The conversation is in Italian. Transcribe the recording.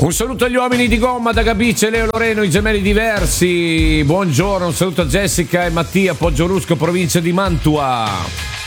Un saluto agli uomini di gomma da Gabice, Leo Loreno, i gemelli diversi. Buongiorno, un saluto a Jessica e Mattia, Poggiolusco, provincia di Mantua.